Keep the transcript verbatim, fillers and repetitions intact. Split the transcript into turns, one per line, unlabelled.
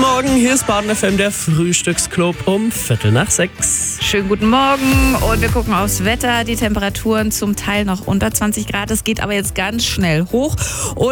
Morgen, hier ist Baden F M, der Frühstücksclub um Viertel nach sechs.
Schönen guten Morgen und wir gucken aufs Wetter. Die Temperaturen zum Teil noch unter zwanzig Grad. Es geht aber jetzt ganz schnell hoch. Und